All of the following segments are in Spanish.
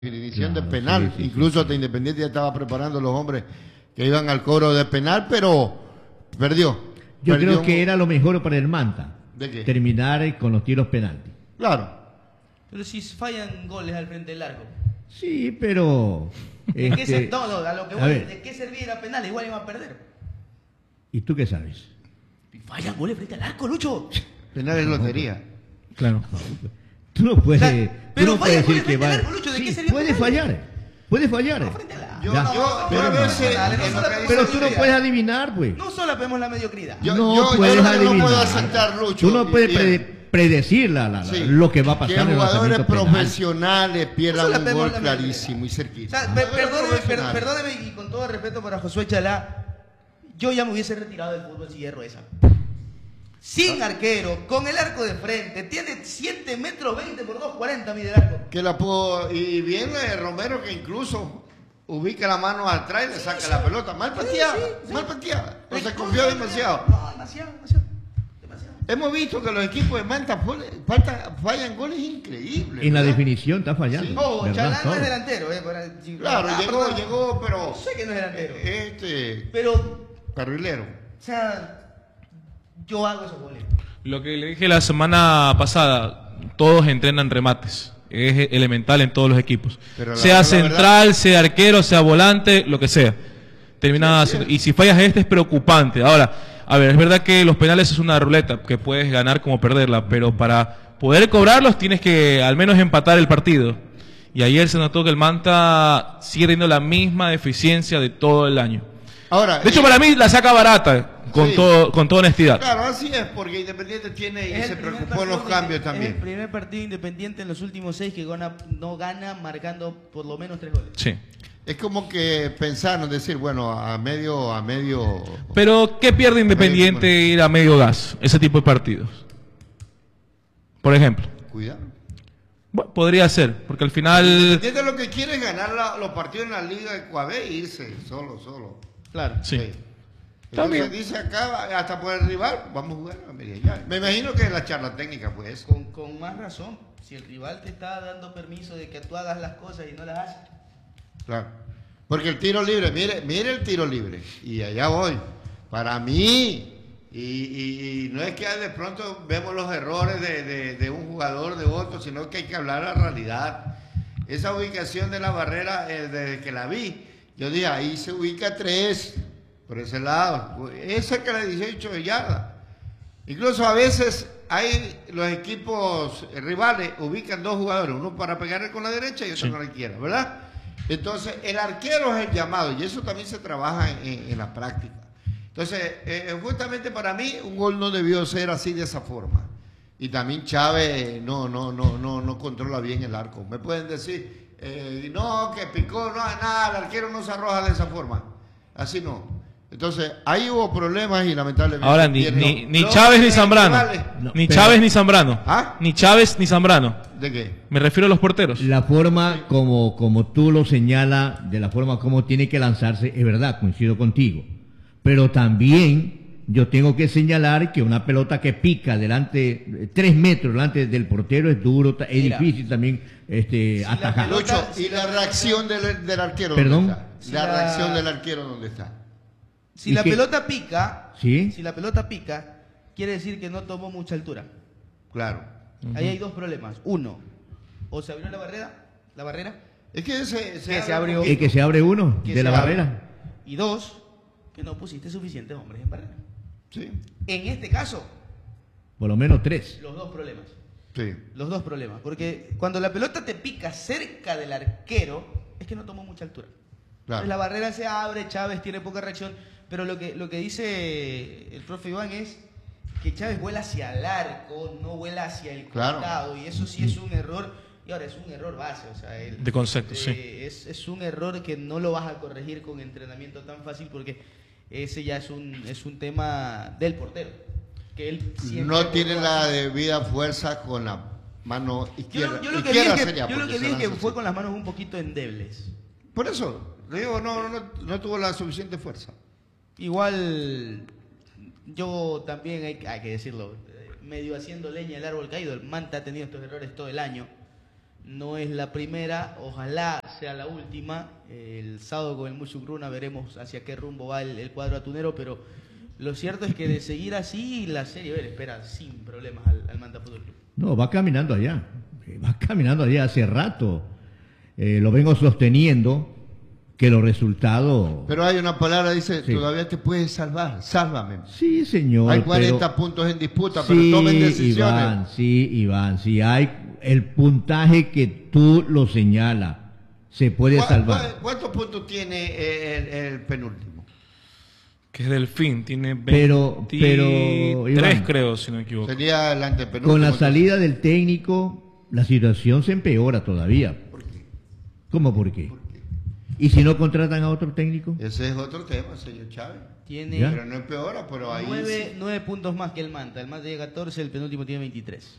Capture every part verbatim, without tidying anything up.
definición claro, de penal. Sí, sí, Incluso hasta Independiente ya estaba preparando los hombres que iban al cobro de penal, pero perdió. Yo perdió creo un... que era lo mejor para el Manta. ¿De qué? Terminar con los tiros penalti. Claro. Pero si fallan goles al frente del arco. Sí, pero... ¿De este... qué se... No, no, a lo que voy, ¿de qué servía penal? Igual iban a perder. ¿Y tú qué sabes? Fallan goles frente al arco, Lucho. Penal es lotería. Claro. Tú no puedes, o sea, tú pero no puedes decir que va. Arco, Lucho, ¿de sí, qué sería puede penal? fallar, puede fallar. No, frente a la... Yo, ya. yo, pero, yo a veces, no, no, pero tú no puedes adivinar, pues. No solapemos la mediocridad. Yo, no yo, puedes yo adivinar. no puedo aceptar, Lucho. Tú no puedes pre predecir la, la, sí, lo que va a pasar que en el jugadores penal. profesionales pierdan no un gol clarísimo y cerquita. O sea, per perdóneme, per perdóneme y con todo el respeto para Josué Chalá, yo ya me hubiese retirado del fútbol si hierro esa. Sin arquero, con el arco de frente, tiene siete metros veinte por dos cuarenta mide el arco. Que la puedo, y bien eh, Romero que incluso ubica la mano atrás y le saca sí, la pelota. Mal pateada, sí, sí, mal pateada. O se confió demasiado. No, demasiado, demasiado, demasiado. Hemos visto que los equipos de Manta faltan, fallan goles increíbles. En ¿verdad? la definición está fallando. Sí. Oh, Chalá no es delantero. Eh, para, claro, ah, llegó, perdón. llegó, pero... Sé que no es delantero. Este... Pero... Carrilero. O sea... Yo hago esos goles. Lo que le dije la semana pasada, todos entrenan remates. Es elemental en todos los equipos. Pero sea la, central, verdad... sea arquero, sea volante, lo que sea. Termina sí, sí. Y si fallas este es preocupante. Ahora, a ver, es verdad que los penales es una ruleta que puedes ganar como perderla, pero para poder cobrarlos tienes que al menos empatar el partido. Y ayer se notó que el Manta sigue teniendo la misma deficiencia de todo el año. Ahora, de hecho, eh, para mí la saca barata. Con, sí. todo, con toda honestidad. Claro, así es, porque Independiente tiene y se preocupó en los cambios es también. Es el primer partido Independiente en los últimos seis que gana, no gana marcando por lo menos tres goles. Sí. Es como que pensaron, decir, bueno, a medio... a medio. Pero, ¿qué pierde Independiente medio, ir a medio gas? Ese tipo de partidos. Por ejemplo. Cuidado. Bueno, podría ser, porque al final... Independiente lo que quiere es ganar la, los partidos en la Liga de Coabé e irse solo, solo. Claro. Sí. sí. Entonces dice acá, hasta por el rival, vamos a jugar a Mérida. Me imagino que es la charla técnica, pues. Con, con más razón, si el rival te está dando permiso de que tú hagas las cosas y no las haces. Claro. Porque el tiro libre, mire, mire el tiro libre. Y allá voy. Para mí, y, y, y no es que de pronto vemos los errores de, de, de un jugador, de otro, sino que hay que hablar la realidad. Esa ubicación de la barrera, eh, desde que la vi, yo dije, ahí se ubica tres. Por ese lado, es cerca de dieciocho yardas. Incluso a veces hay los equipos rivales ubican dos jugadores, uno para pegarle con la derecha y otro sí. con la izquierda, ¿verdad? Entonces el arquero es el llamado y eso también se trabaja en, en la práctica. Entonces, eh, justamente para mí un gol no debió ser así de esa forma. Y también Chávez no, no, no, no, no controla bien el arco. Me pueden decir, eh, no, que picó, no, nada, el arquero no se arroja de esa forma. Así no. Entonces, ahí hubo problemas y lamentablemente... Ahora, ni, ni, ni Chávez ni Zambrano. No, ni pero, Chávez ni Zambrano. ¿Ah? Ni Chávez ni Zambrano. ¿De qué? Me refiero a los porteros. La forma como, como tú lo señalas, de la forma como tiene que lanzarse, es verdad, coincido contigo. Pero también yo tengo que señalar que una pelota que pica delante, tres metros delante del portero es duro, es Mira, difícil también este, si atajar. La pelota, ¿y la reacción del, del arquero ¿Perdón? dónde está? Si la, la reacción del arquero ¿dónde está? Si la que, pelota pica, ¿sí? si la pelota pica, quiere decir que no tomó mucha altura. Claro. Uh-huh. Ahí hay dos problemas. Uno, o se abrió la barrera, la barrera. Es que se, se, que se abrió. Es que se abre uno de la barrera. Abre. Y dos, que no pusiste suficientes hombres en barrera. Sí. En este caso, por lo menos tres. Los dos problemas. Sí. Los dos problemas. Porque cuando la pelota te pica cerca del arquero, es que no tomó mucha altura. Claro. Entonces la barrera se abre, Chávez tiene poca reacción. Pero lo que, lo que dice el profe Iván es que Chávez vuela hacia el arco, no vuela hacia el costado, claro. Y eso sí es un error, y ahora es un error base, o sea, el, de concepto, eh, sí. Es, es un error que no lo vas a corregir con entrenamiento tan fácil porque ese ya es un, es un tema del portero. Que él no tiene la debida fuerza con la mano izquierda. Yo, yo lo que izquierda vi es que, sería, yo lo que, vi es que así. Fue con las manos un poquito endebles. Por eso, le digo, no, no, no tuvo la suficiente fuerza. Igual, yo también, hay, hay que decirlo, medio haciendo leña del árbol caído. El Manta ha tenido estos errores todo el año. no es la primera, ojalá sea la última. El sábado con el Muchukruna veremos hacia qué rumbo va el, el cuadro atunero, pero lo cierto es que de seguir así, la Serie B le espera sin problemas al, al Manta Fútbol Club. No, va caminando allá, va caminando allá hace rato. Eh, lo vengo sosteniendo, que los resultados... Pero hay una palabra, dice, sí. todavía te puedes salvar, sálvame. Sí, señor. Hay cuarenta pero... puntos en disputa, sí, pero tomen decisiones. Iván, sí, Iván, sí hay el puntaje que tú lo señalas, se puede ¿Cu salvar. ¿Cuántos puntos tiene el, el penúltimo? Que es Delfín, tiene Pero, pero, veintitrés, creo, si no me equivoco. Sería el antepenúltimo. Con la salida del técnico, la situación se empeora todavía. ¿Por qué? ¿Cómo por qué? ¿Por qué? ¿Y si no contratan a otro técnico? Ese es otro tema, señor Chávez. Tiene ¿Ya? Pero no empeora, pero ahí... nueve, sí. nueve puntos más que el Manta. El Manta tiene catorce, el penúltimo tiene veintitrés.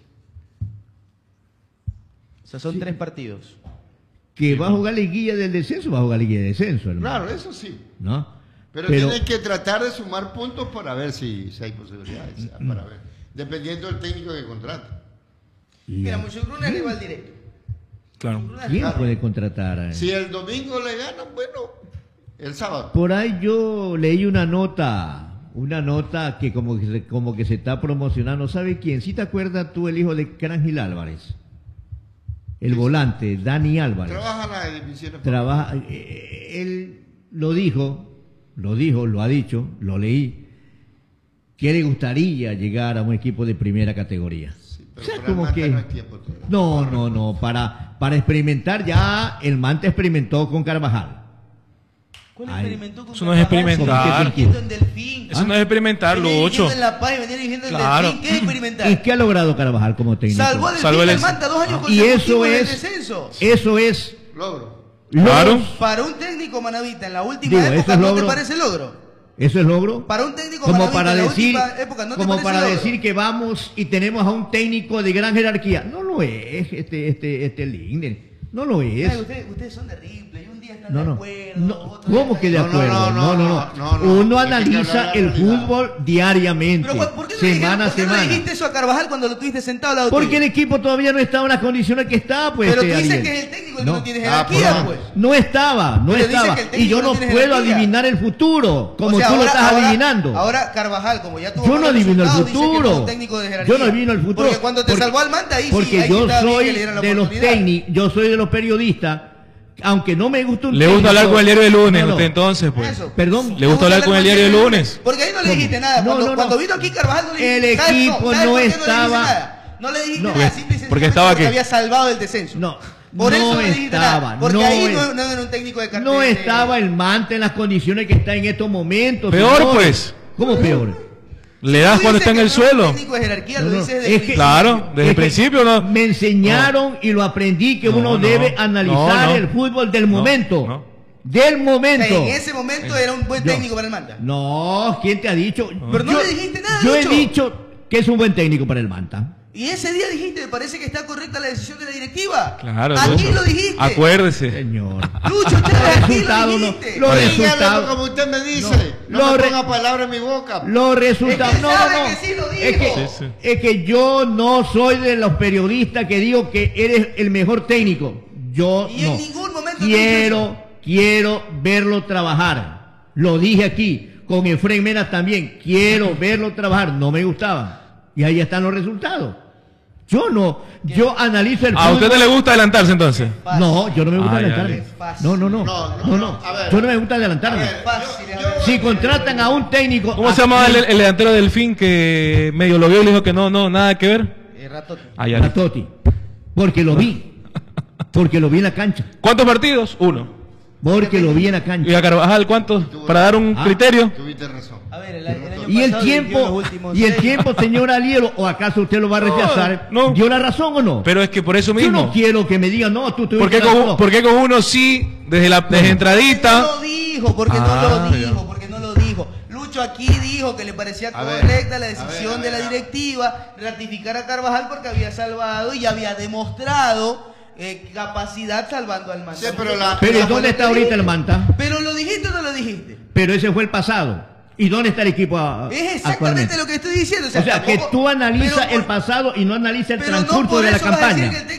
O sea, son Sí. tres partidos. Que va a jugar liguilla del descenso, va a jugar liguilla del descenso, hermano. Claro, eso sí. ¿No? Pero, Pero- tienes que tratar de sumar puntos para ver si, si hay posibilidades. Para ver. Dependiendo del técnico que contrata. Y- Mira, Muchukruna es rival directo. Claro. Muchukruna es ¿Quién rival. puede contratar? a- Si el domingo le ganan, bueno, el sábado. Por ahí yo leí una nota, una nota que como que se, como que se está promocionando. ¿Sabe quién? ¿Sí te acuerdas tú el hijo de Crángel Álvarez? El volante, Dani Álvarez. Trabaja en las divisiones. Trabaja, eh, él lo dijo, lo dijo, lo ha dicho, lo leí, que le gustaría llegar a un equipo de primera categoría. Sí, pero O sea, para como el Manta que... no hay tiempo todavía. No, no, no, para, para experimentar ya el Manta experimentó con Carvajal. ¿Cuál Ay, experimentó con eso no es Carvajal? experimentar. Venía dirigiendo en Delfín. Eso no es experimentar, Venía lo dirigiendo ocho. en La Paz y venía dirigiendo en Claro. Delfín. ¿Qué es experimentar? ¿Y qué ha logrado Carvajal como técnico? Salvó al Salvó Delfín el- al Manta dos años Y consecutivos eso en el es, descenso. eso es Logro. Claro. logros. Para un técnico manavita en la última Digo, eso época, es ¿no te logro. parece logro? Eso es logro. Para un técnico Como manavita para en la decir, última época, ¿no te como parece para logro? decir que vamos y tenemos a un técnico de gran jerarquía. No lo es, este, este, este Linden. No lo es. Ay, ustedes, ustedes son de Ripley, un día están No, de no. acuerdo, No, otro día ¿Cómo están que de No, no, acuerdo? no, No, no, no. no, no, no. Uno Hay que analiza hablar el la realidad. fútbol diariamente, Pero ¿por qué no, le, semana a dijiste, ¿por qué no le semana. dijiste eso a Carvajal cuando lo tuviste sentado al lado Porque tuyo? el equipo todavía no estaba en las condiciones que está, pues. Pero tú este, dices Ariel. que es el técnico el No. que no tiene Ah, jerarquía, por pues. No estaba, no Pero dice estaba. que el Y técnico yo no no tiene puedo jerarquía. adivinar el futuro, como O sea, tú ahora- lo estás ahora- adivinando. Ahora Carvajal, como ya tuvo Yo no buenos adivino el resultados, dice que no es futuro. un técnico de jerarquía. Yo no adivino el futuro. Porque cuando te Porque- salvó al Manta, ahí sí, Porque ahí yo sí estaba bien soy que le dieran la de los oportunidad. técnicos, yo soy de los periodistas, aunque no me gusta un Le gusta técnico- hablar con el diario de lunes, No, no. usted entonces, pues. Eso. Perdón. Le gusta hablar con el diario de lunes. Porque ahí no le ¿Cómo? dijiste nada. No, Cuando, no, no. cuando vino aquí Carvajal no le El dijiste ¿sabes equipo ¿Sabes no por qué le dijiste estaba- nada? No le dijiste No. nada, simple y Porque sencillamente estaba porque ¿qué? había salvado el descenso. No, Por no eso no le dijiste estaba, nada. Porque no ahí es- no, no era un técnico de cartel. No de- estaba el Manta en las condiciones que está en estos momentos. Peor, señores. pues. ¿Cómo peor? Le das Tú cuando dices está en que el no es un suelo. técnico de jerarquía, No, lo no, dices es desde que- Claro, desde Es el que principio no. Me enseñaron y lo aprendí que No, uno no. debe analizar No, no. el fútbol del No, momento. no. Del O momento. sea, en ese momento era un buen Yo- técnico para el Manta. No, ¿quién te ha dicho? Pero no le dijiste nada, Yo Lucho. he dicho que es un buen técnico para el Manta. Y ese día dijiste, me parece que está correcta la decisión de la directiva. Claro. Aquí Lucho. lo dijiste. Acuérdese. Señor. Lucho, Los Chávez, aquí lo resultados no- dijiste. los Oye, resultados- háblalo como usted me dice. No, Lo me re- ponga palabras en mi boca. Los resultados. Es que no, no, sabe no. que sí lo Es dijo. que, Sí, sí. es que yo no soy de los periodistas que digo que eres el mejor técnico. Yo Y en no. ningún momento te quiero, quiero verlo trabajar. Lo dije aquí. Con Efraín Mena también. Quiero verlo trabajar. No me gustaba. Y ahí están los resultados. Yo no. Yo analizo el ¿A usted no fútbol- le gusta adelantarse entonces? Fácil. No, yo no me gusta Ah, ya, adelantarme. ya. Fácil. No, no, no. No, No, no, no. no. A ver. Yo no me gusta adelantarme. A ver, Fácil, yo- a yo- ver. Si contratan a un técnico. ¿Cómo se llama el, el delantero del Delfín que medio lo vio y le dijo que no, no, nada que ver? Eh, Ratotti. Ah, ya. A Totti. Porque lo vi. Porque lo vi en la cancha. ¿Cuántos partidos? Uno. Porque lo vi en la ¿Y cancha. a Carvajal cuántos? Para dar un Ah. criterio. Tuviste razón. A ver, el, el año Y el pasado dirigió los tiempo, últimos y el seis. tiempo, señor Aliero, o acaso usted lo va a rechazar, no. ¿dio la razón o no? Pero es que por eso Yo mismo. no quiero que me digan, no, tú tuviste ¿Por qué, razón. con, por qué con uno sí, desde la desde No entradita? lo dijo, porque Ah, no lo ya. dijo, porque no lo dijo. Lucho aquí dijo que le parecía A ver, correcta la a decisión ver, a de la ver, a- directiva, ratificar a Carvajal porque había salvado y había demostrado eh, capacidad salvando al Manta. Sí, pero la- Pero ¿y Eso fue dónde lo está que ahorita dije. el Manta? ¿Pero lo dijiste o no lo dijiste? Pero ese fue el pasado. ¿Y dónde está el equipo a- Es exactamente actualmente? lo que estoy diciendo. O O sea, sea, que tampoco- tú analizas pero por- el pasado y no analizas el pero no transcurso por de la eso vas a campaña. decir que el técnico no tiene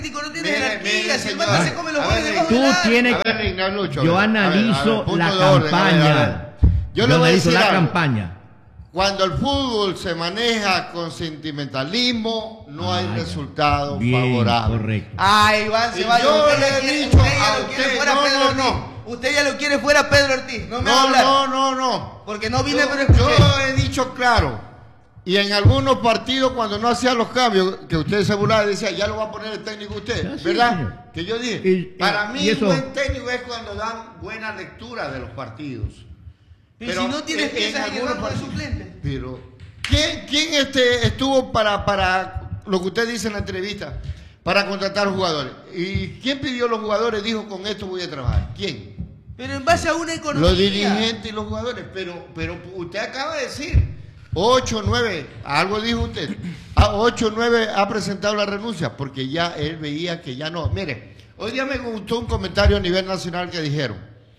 tienes mire, jerarquía, mire, si el señor. Manta se come los A goles ver, debajo Tú del arco. tienes A ver, Ignacio, Yo a ver, a ver, analizo punto la de orden, a ver, campaña. a ver. Yo Yo le voy a analizo decir la algo. campaña. Cuando el fútbol se maneja con sentimentalismo, no hay Ah, ya. resultado Bien, favorable. correcto. Ah, Iván Y Ceballos, yo usted le ya he quiere- dicho usted ya a lo quiere usted, fuera no, Pedro no, Ortiz. no. Usted ya lo quiere fuera Pedro Ortiz. No me va a No, hablar. no, no, no. Porque no vine, Yo, pero escuché. yo he dicho claro. Y en algunos partidos, cuando no hacía los cambios, que usted se burlaba y decía, ya lo va a poner el técnico usted, Ah, sí, ¿verdad? señor. Que yo dije, Y- y- para mí y eso- un buen técnico es cuando dan buena lectura de los partidos. Y si no tienes en- piezas en el algunos banco de partidos- suplentes. Pero, ¿quién, quién este, estuvo para, para lo que usted dice en la entrevista, para contratar jugadores? ¿Y quién pidió los jugadores? Dijo, con esto voy a trabajar. ¿Quién? Pero en base a una economía. Los dirigentes y los jugadores. Pero, pero usted acaba de decir, ocho, nueve, algo dijo usted, a ocho, nueve ha presentado la renuncia, porque ya él veía que ya no. Mire, hoy día me gustó un comentario a nivel nacional que dijeron,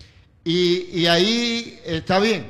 y, y ahí está bien,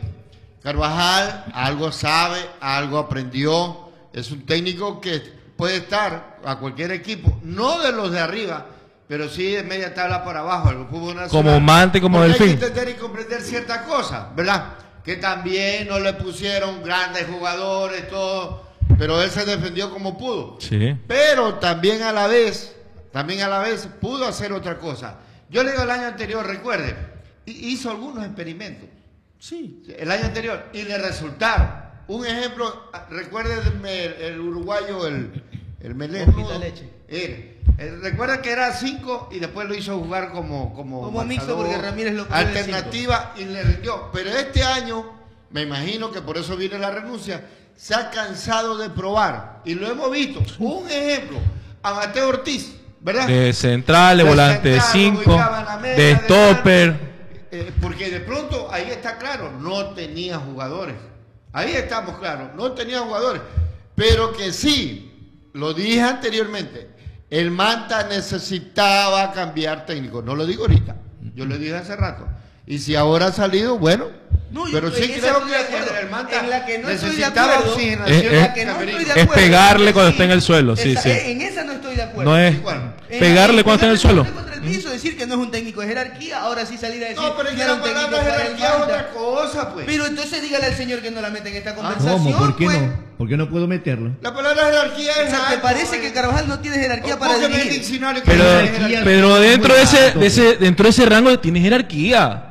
Carvajal algo sabe, algo aprendió, es un técnico que puede estar a cualquier equipo, no de los de arriba, pero sí de media tabla para abajo, el fútbol nacional. Como Mante, como Porque Delfín. Hay que entender y comprender ciertas cosas, ¿verdad? Que también no le pusieron grandes jugadores, todo, pero él se defendió como pudo. Sí. Pero también a la vez, también a la vez pudo hacer otra cosa. Yo le digo el año anterior, recuerde, hizo algunos experimentos. Sí. El año anterior, y le resultaron. Un ejemplo, recuérdeme el, el uruguayo, el, el melenudo. Poquita leche. Era. Eh, Recuerda que era cinco y después lo hizo jugar como como, Como mixto, marcador, porque Ramírez lo cogió de alternativa y le rindió. Pero este año, me imagino que por eso viene la renuncia, se ha cansado de probar. Y lo hemos visto. Un ejemplo, a Mateo Ortiz, ¿verdad? De central, de De volante de central, lo cinco, ubicaba en la media, de stopper. delante. Eh, porque de pronto, ahí está claro, no tenía jugadores. Ahí estamos claros, no tenía jugadores. Pero que sí, lo dije anteriormente, el Manta necesitaba cambiar técnico. No lo digo ahorita, yo lo dije hace rato. Y si ahora ha salido, bueno. No, yo pero sí en esa creo estoy de acuerdo. que el Manta En la que no estoy de necesitaba acuerdo, oxigenación. Es- En la es- que no estoy de Es acuerdo. pegarle cuando Sí. está en el suelo, sí, Esa- sí. En esa no estoy de acuerdo. No es Igual. En pegarle la- cuando está en el pegarle suelo. contra el piso, decir que no es un técnico de jerarquía, ahora sí salir a decir No, pero es que que era la un técnico palabra para el jerarquía es Manta. otra cosa, pues. Pero entonces dígale al señor que no la mete en esta conversación. ¿Cómo? ¿Por qué pues. no? ¿Por qué no puedo meterlo? La palabra jerarquía O es sea, ¿te algo, parece eh. que Carvajal no tiene jerarquía O para búsqueme el dirigir? diccionario que Pero, dice jerarquía. pero dentro de ese, alto, de ese, dentro de ese rango tiene jerarquía.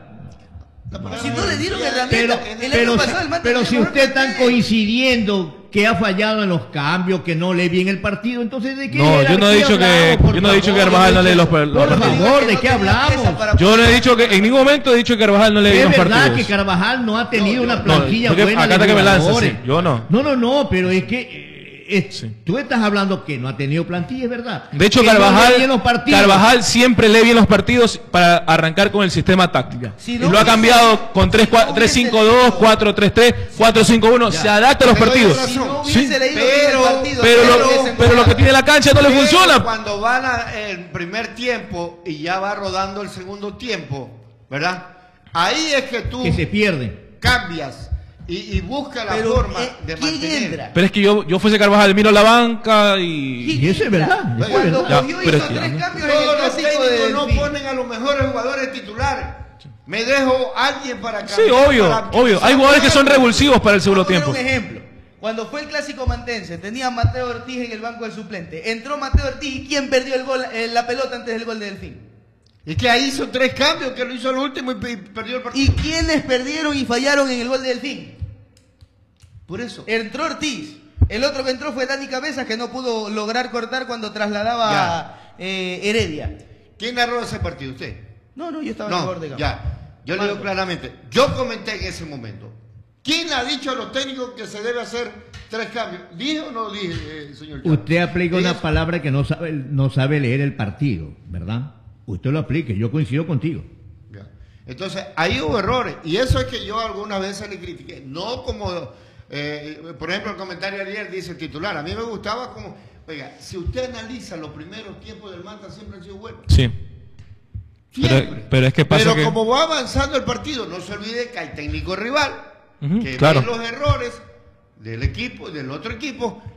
La palabra Si no le dieron jerarquía Pero, herramientas. El pero, año pasado el Manta pero tenía si mejor ustedes están plantel. coincidiendo que ha fallado en los cambios, que no lee bien el partido, entonces ¿de qué No, yo no he jerarquía dicho que, hablamos? Por yo no he dicho que favor, Carvajal no lee los, los Por partidos. favor, ¿de No qué tenía pieza hablamos? para- Yo no he dicho que, en ningún momento he dicho que Carvajal no lee bien Es los verdad partidos. que Carvajal no ha tenido No, una no, plantilla porque buena acá de está que me lanza, jugadores. sí, yo no. No, no, no, pero es que eh, es- Sí. tú estás hablando que no ha tenido plantilla, es verdad. De hecho, Que no Carvajal, lee bien los partidos. Carvajal siempre lee bien los partidos para arrancar con el sistema táctico. Si y no lo ha hubiese- cambiado con tres cinco dos, cuatro tres tres, cuatro cinco uno. Se adapta a los Te doy partidos. razón. Si no Sí. hubiese leído Pero- bien el partido, Pero no lo, hubiesen pero lo que jugado. tiene la cancha no le Pero funciona. cuando van al primer tiempo y ya va rodando el segundo tiempo, ¿verdad? Ahí es que tú que se pierden. cambias y, y buscas la Pero, forma eh, de ¿quién mantener. entra? Pero es que yo, yo fuese Carvajal, miro la banca y... Y eso es verdad. eso es Cuando verdad. cogió Ya, pero hizo es que- tres cambios en el Todos los clásico de técnicos no Delfín. ponen a los mejores jugadores titulares. Me dejo a alguien para cambiar. Sí, obvio, para- obvio. Hay jugadores que son revulsivos para el segundo Voy a poner tiempo. un ejemplo. Cuando fue el clásico mantense, tenía a Mateo Ortiz en el banco del suplente. Entró Mateo Ortiz y ¿quién perdió el gol, eh, la pelota antes del gol de Delfín? Es que ahí hizo tres cambios, que lo hizo al último y pe- perdió el partido. ¿Y quiénes perdieron y fallaron en el gol de Delfín? Por eso. Entró Ortiz. El otro que entró fue Dani Cabezas, que no pudo lograr cortar cuando trasladaba eh, Heredia. ¿Quién narró ese partido? ¿Usted? No, no, yo estaba en el No, borde de campo. ya. Yo le digo Marco. claramente. Yo comenté en ese momento. ¿Quién ha dicho a los técnicos que se debe hacer tres cambios? ¿Dije o no dije, eh, señor Chávez? Usted aplica una Dije- palabra que no sabe, no sabe leer el partido, ¿verdad? Usted lo aplique, yo coincido contigo. Ya. Entonces, ahí hubo errores. Y eso es que yo algunas veces le critiqué. No como, eh, por ejemplo, el comentario de ayer dice el titular. A mí me gustaba como, oiga, si usted analiza los primeros tiempos del Manta, siempre han sido buenos. Sí. Pero, Siempre. pero es que pasa Pero que... como va avanzando el partido, no se olvide que hay técnico rival, Ujú, que claro. ve los errores del equipo y del otro equipo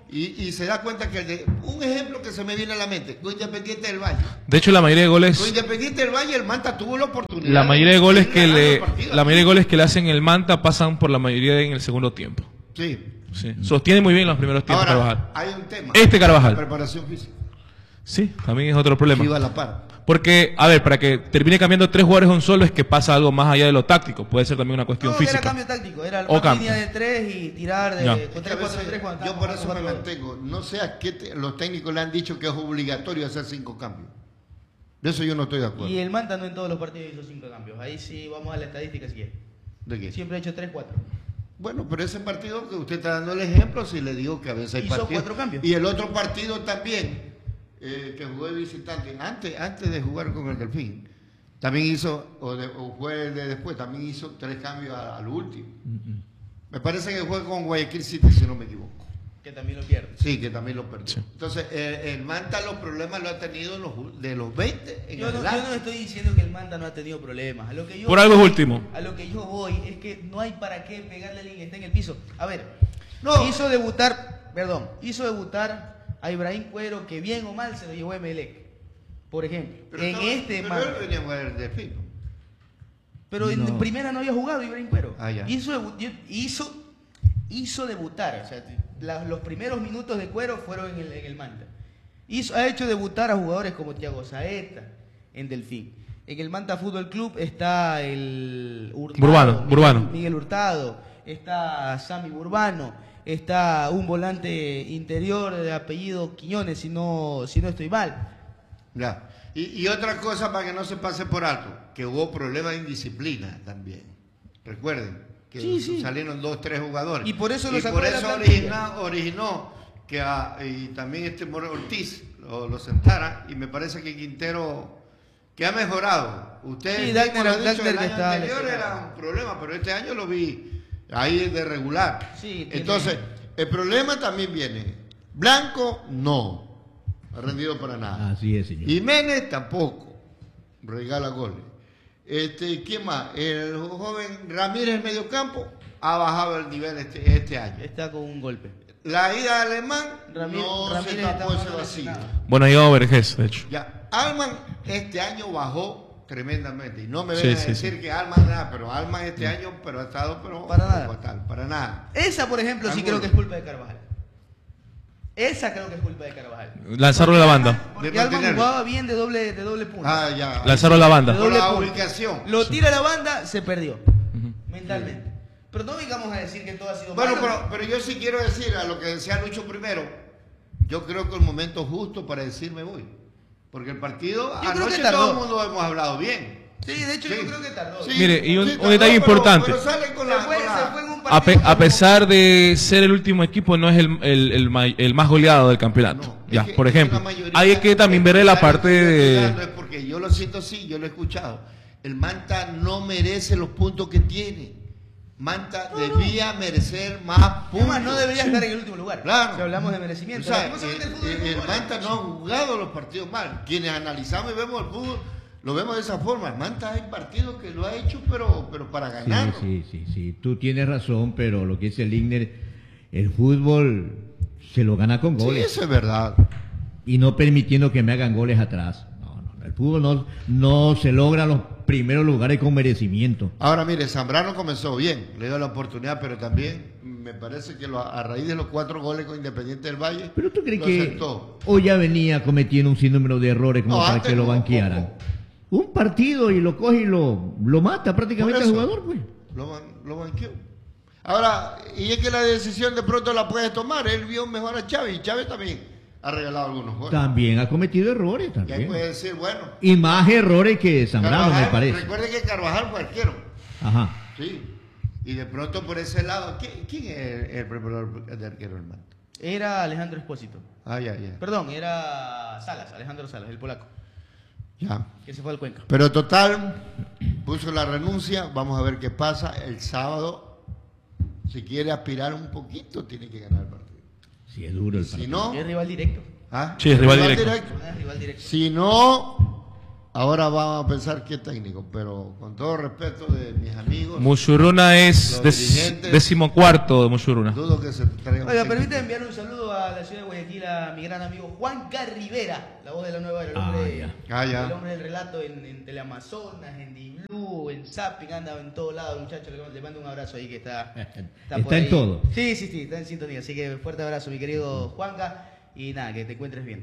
y, y se da cuenta que el de, un ejemplo que se me viene a la mente, con Independiente del Valle. De hecho, la mayoría de goles... Con Independiente del Valle, el Manta tuvo la oportunidad. La mayoría de goles que le, partido, la mayoría de goles que le hacen el Manta pasan por la mayoría en el segundo tiempo. Sí. Sí. Sostiene muy bien los primeros tiempos. Ahora, Carvajal. hay un tema. Este Carvajal. La preparación física. Sí, también es otro problema. Iba a la par. Porque, a ver, para que termine cambiando tres jugadores un solo es que pasa algo más allá de lo táctico. Puede ser también una cuestión no, física. Era cambio táctico, era o la línea de tres y tirar de Ya. con tres, cuatro, tres, cuando Yo por eso me mantengo. No sé a qué te, los técnicos le han dicho que es obligatorio hacer cinco cambios. De eso yo no estoy de acuerdo. Y el Manta no en todos los partidos hizo cinco cambios. Ahí sí vamos a la estadística si quiere. ¿De qué? Siempre ha hecho tres, cuatro. Bueno, pero ese partido que usted está dando el ejemplo, si le digo que a veces hay Hizo partidos. cuatro cambios. Y el otro partido también, eh, que jugó de visitante, antes, antes de jugar con el Delfín, también hizo, o, de, o fue de después, también hizo tres cambios al último. Uh-uh. Me parece que fue con Guayaquil City, si no me equivoco. Que también lo pierde. Sí, que también lo perdió. Sí. Entonces, eh, el Manta los problemas lo ha tenido en los, de los veinte en Yo no, adelante. yo no estoy diciendo que el Manta no ha tenido problemas. A lo que yo Por algo es voy, último. A lo que yo voy es que no hay para qué pegarle a alguien que está en el piso. A ver, No. hizo debutar, perdón, hizo debutar a Ibrahim Cuero, que bien o mal se lo llevó Emelec, por ejemplo. Pero en estaba- este pero Manta. él venía a jugar el Delfín, ¿no? Pero en No. primera no había jugado Ibrahim Cuero. Ah, ya. Hizo, debu- hizo, hizo debutar. O sea, la- los primeros minutos de Cuero fueron en el, en el Manta. Hizo, ha hecho debutar a jugadores como Thiago Saeta en Delfín. En el Manta Fútbol Club está el Hurtado, Burbano, Miguel, Burbano. Miguel Hurtado, está Sammy Burbano, está un volante interior de apellido Quiñones, si no, si no estoy mal. Ya. Y, y otra cosa para que no se pase por alto, que hubo problemas de indisciplina también. Recuerden que Sí, sí. salieron dos, tres jugadores. Y por eso lo Y sacó por de la eso plantilla. originó, originó que a- y también este More Ortiz lo, lo sentara, y me parece que Quintero, que ha mejorado. Ustedes Sí, mismos Dagner- lo han dicho, Dagner el que año está anterior lesionado. era un problema, pero este año lo vi ahí de regular. Sí, tiene- Entonces, el problema también viene. Blanco, no. Ha rendido para nada. Así es, señor. Jiménez tampoco. Regala goles. Este, ¿quién más? El joven Ramírez en mediocampo ha bajado el nivel este, este año. Está con un golpe. La ida de Alemán Ramírez- no Ramírez se está tapó ese jugando vacío. lesionado. Bueno, ha llegado Vergés, de hecho. Ya, Alman este año bajó tremendamente. Y no me Sí, vengan a sí, decir sí. que Alman nada, pero Alman este año pero ha estado pero Para nada. fatal, para nada. Esa, por ejemplo, sí Angulo. creo que es culpa de Carvajal. Esa creo que es culpa de Carvajal. Lanzaron la banda. Porque De Alman mantenerlo. jugaba bien de doble, de doble punta. Ah, ya. Lanzaron la banda. De Por doble la punta. ubicación. Lo tira a la banda, se perdió. Ujú. Mentalmente. Pero no vengamos a decir que todo ha sido Bueno, malo. pero, pero yo sí quiero decir a lo que decía Lucho primero, yo creo que el momento justo para decir me voy. Porque el partido, Yo creo anoche que tardó. todo el mundo hemos hablado bien. Sí, de hecho Sí. yo creo que tardó. Sí, Mire, y un- sí, un tardó, detalle pero- importante. pero salen con Se la- fue, con la- se fue en un A, partido. pe- a pesar de ser el último equipo, no es el, el, el, ma- el más goleado del campeonato. No, es ya, que- por es que ejemplo. la mayoría Hay que también ver la parte de... Es porque yo lo siento así, yo lo he escuchado. El Manta no merece los puntos que tiene. Manta debía merecer más puntos. Además, no debería estar en el último lugar. Claro. Si hablamos de O merecimiento. sea, Lastimosamente, el, el fútbol es el- muy el bueno. Manta no ha jugado los partidos mal. Quienes analizamos y vemos el fútbol, lo vemos de esa forma. El Manta hay partidos que lo ha hecho, pero, pero para ganar. Sí, sí, sí, sí. Tú tienes razón, pero lo que dice el Igner, el fútbol se lo gana con Sí, goles eso es verdad. y no permitiendo que me hagan goles atrás. No, no, no. El fútbol no, no se logra los primeros lugares con merecimiento. Ahora mire, Zambrano comenzó bien, le dio la oportunidad, pero también me parece que lo- a raíz de los cuatro goles con Independiente del Valle, Pero tú crees lo que sentó. hoy ya venía cometiendo un sinnúmero de errores como No, para antes que lo no, banquearan. poco. Un partido y lo coge y lo, lo mata prácticamente Por al eso, jugador, pues. Lo, ban- lo banqueó. Ahora, y es que la decisión de pronto la puede tomar. Él vio mejor a Chávez y Chávez también ha regalado algunos goles. También ha cometido errores Y ahí también. puede decir, bueno, Y más errores que Zambrano, Carvajal, me parece. recuerde que Carvajal fue arquero. Ajá. Sí. Y de pronto por ese lado, ¿quién, quién es el, el preparador de arquero del Manta? Era Alejandro Espósito. Ah, ya, ya. Perdón, era Salas, Alejandro Salas, el polaco, Ya. que se fue al Cuenca. Pero total, puso la renuncia. Vamos a ver qué pasa el sábado. Si quiere aspirar un poquito, tiene que ganar el partido. Sí, es duro el Si partido. no, Es rival directo. ¿ah? Sí, es rival directo. Ah, es rival directo. Si no, ahora vamos a pensar qué técnico. Pero con todo respeto de mis amigos, Mushuruna es Los des- dirigentes- decimocuarto de Mushuruna. dudo que se traiga un Oiga, técnico. permítame enviar un saludo a la ciudad de Guayaquil a mi gran amigo Juanca Rivera, la voz de la nueva era, el hombre, ah, ya. el hombre del relato en, en Teleamazonas, en D-Blue, en Zapping, anda en todos lados, muchachos. Le mando un abrazo ahí que está. Está, está, está en todo. Sí, sí, sí, está en sintonía. Así que fuerte abrazo, mi querido Juanca. Y nada, que te encuentres bien.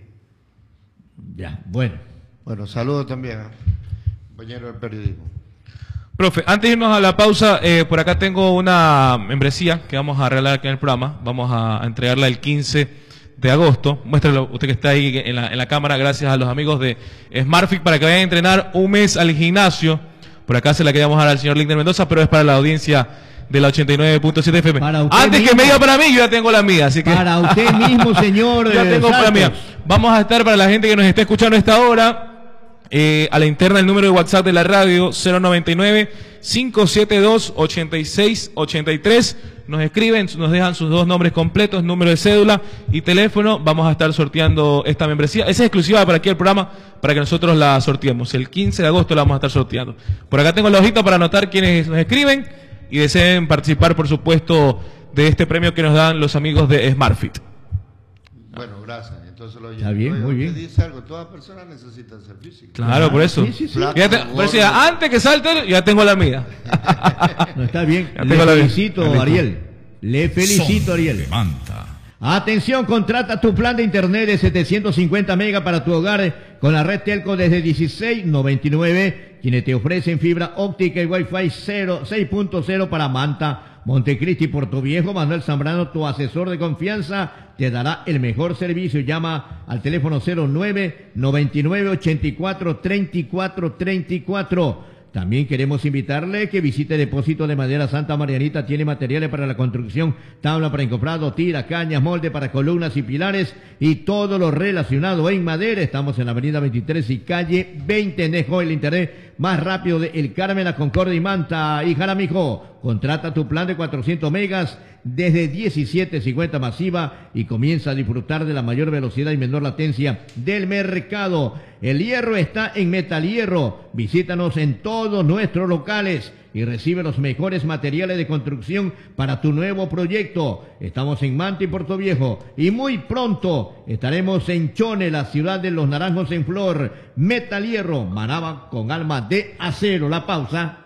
Ya, bueno. Bueno, saludos también, ¿eh? Compañero del periodismo. Profe, antes de irnos a la pausa, eh, por acá tengo una membresía que vamos a regalar aquí en el programa. Vamos a entregarla el quince de agosto. Muéstralo, usted que está ahí en la, en la cámara, gracias a los amigos de SmartFit, para que vayan a entrenar un mes al gimnasio. Por acá se la queríamos dar al señor Linder Mendoza, pero es para la audiencia de la ochenta y nueve punto siete F M. Antes mismo, que me diga para mí, yo ya tengo la mía, así que... Para usted mismo, señor. Ya tengo la mía. Vamos a estar, para la gente que nos está escuchando a esta hora, eh, a la interna el número de WhatsApp de la radio, cero noventa y nueve, cinco siete dos, ochenta y seis ochenta y tres. Nos escriben, nos dejan sus dos nombres completos, número de cédula y teléfono. Vamos a estar sorteando esta membresía. Esa es exclusiva para aquí el programa, para que nosotros la sorteemos. El quince de agosto la vamos a estar sorteando. Por acá tengo la hojita para anotar quienes nos escriben y deseen participar, por supuesto, de este premio que nos dan los amigos de SmartFit. Bueno, gracias. Entonces lo Está bien, muy bien. dice algo, todas personas necesitan ser físicas. Claro, por eso. Sí, sí, sí. Ya te, por eso ya, antes que salte, ya tengo la mía. No, está bien. Ya Le tengo la felicito, mía. Ariel. Le felicito, Ariel. Atención, contrata tu plan de internet de setecientos cincuenta megas para tu hogar con la red Telco desde dieciséis noventa y nueve, quienes te ofrecen fibra óptica y Wi-Fi seis punto cero para Manta, Montecristi, Portoviejo. Manuel Zambrano, tu asesor de confianza, te dará el mejor servicio. Llama al teléfono cero nueve, noventa y nueve, ochenta y cuatro, treinta y cuatro, treinta y cuatro. También queremos invitarle que visite Depósito de Madera Santa Marianita. Tiene materiales para la construcción, tabla para encofrado, tira, cañas, molde para columnas y pilares y todo lo relacionado en madera. Estamos en la avenida veintitrés y calle veinte. Nejo, el internet más rápido de El Carmen, La Concordia y Manta. Y Jaramijo, contrata tu plan de cuatrocientos megas desde diecisiete cincuenta masiva y comienza a disfrutar de la mayor velocidad y menor latencia del mercado. El hierro está en Metal Hierro. Visítanos en todos nuestros locales y recibe los mejores materiales de construcción para tu nuevo proyecto. Estamos en Manta y Portoviejo y muy pronto estaremos en Chone, la ciudad de los naranjos en flor. Metal Hierro, Manaba con alma de acero. La pausa.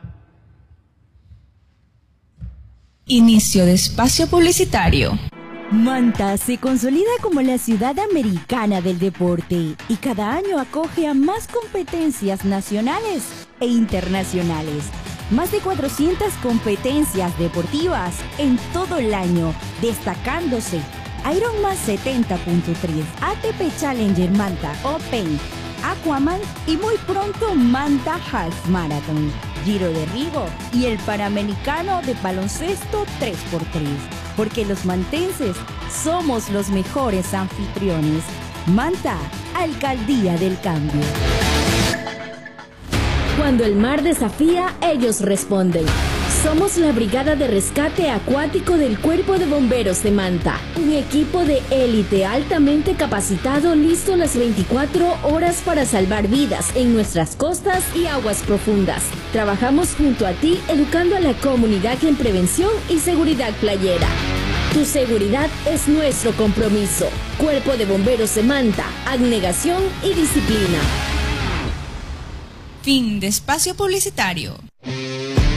Inicio de espacio publicitario. Manta se consolida como la ciudad americana del deporte y cada año acoge a más competencias nacionales e internacionales. Más de cuatrocientas competencias deportivas en todo el año, destacándose Ironman setenta punto tres, A T P Challenger Manta Open, Aquaman y muy pronto Manta Half Marathon, Giro de Rigo y el Panamericano de baloncesto tres por tres. Porque los mantenses somos los mejores anfitriones. Manta, Alcaldía del Cambio. Cuando el mar desafía, ellos responden. Somos la Brigada de Rescate Acuático del Cuerpo de Bomberos de Manta. Un equipo de élite altamente capacitado, listo las veinticuatro horas para salvar vidas en nuestras costas y aguas profundas. Trabajamos junto a ti, educando a la comunidad en prevención y seguridad playera. Tu seguridad es nuestro compromiso. Cuerpo de Bomberos de Manta, abnegación y disciplina. Fin de espacio publicitario.